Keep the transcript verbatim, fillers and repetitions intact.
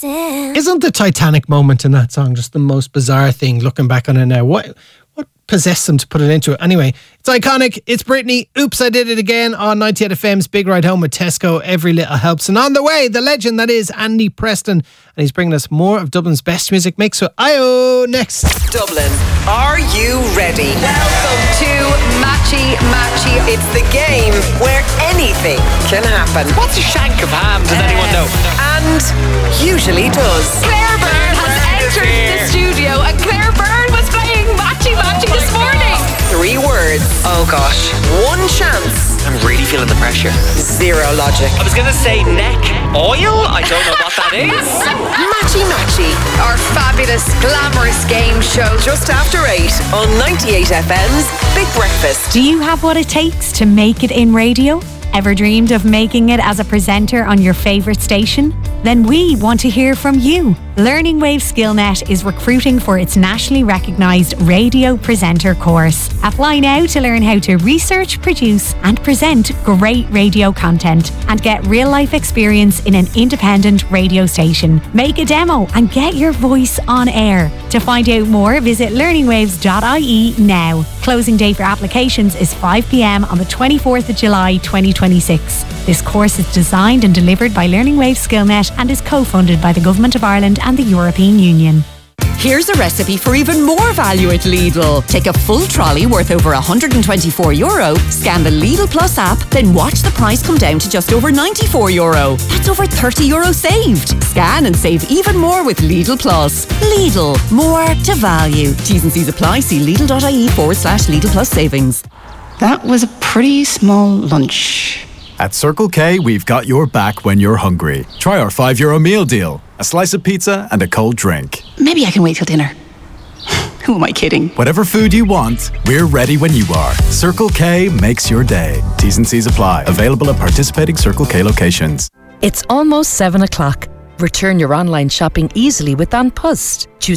Isn't the Titanic moment in that song just the most bizarre thing looking back on it now? What what possessed them to put it into it? Anyway, it's iconic. It's Britney. Oops, I Did It Again on ninety-eight F M's Big Ride Home with Tesco. Every little helps. And on the way, the legend that is Andy Preston. And he's bringing us more of Dublin's best music mix with I O next. Dublin, are you ready? Welcome to Matchy Matchy. It's the game where anything can happen. What's a shank of ham? Does uh, anyone know? And usually does. Claire Byrne has entered the studio and Claire Byrne was playing Matchy Matchy this morning. Three words. Oh gosh. One chance. I'm really feeling the pressure. Zero logic. I was going to say neck oil. I don't know what that is. Matchy Matchy, our fabulous, glamorous game show. Just after eight on ninety-eight F M's Big Breakfast. Do you have what it takes to make it in radio? Ever dreamed of making it as a presenter on your favourite station? Then we want to hear from you. Learning Wave SkillNet is recruiting for its nationally recognised radio presenter course. Apply now to learn how to research, produce and present great radio content and get real-life experience in an independent radio station. Make a demo and get your voice on air. To find out more, visit learning waves dot I E now. Closing date for applications is five p.m. on the twenty-fourth of July twenty twenty-six. This course is designed and delivered by Learning Wave SkillNet and is co-funded by the Government of Ireland and the European Union. Here's a recipe for even more value at Lidl. Take a full trolley worth over one hundred twenty-four euro, scan the Lidl Plus app, then watch the price come down to just over ninety-four euro. That's over thirty euro saved. Scan and save even more with Lidl Plus. Lidl, more to value. T's and C's apply. See Lidl.ie forward slash Lidl Plus savings. That was a pretty small lunch. At Circle K, we've got your back when you're hungry. Try our five euro meal deal. A slice of pizza and a cold drink. Maybe I can wait till dinner. Who am I kidding? Whatever food you want, we're ready when you are. Circle K makes your day. T's and C's apply. Available at participating Circle K locations. It's almost seven o'clock. Return your online shopping easily with An Post. Choose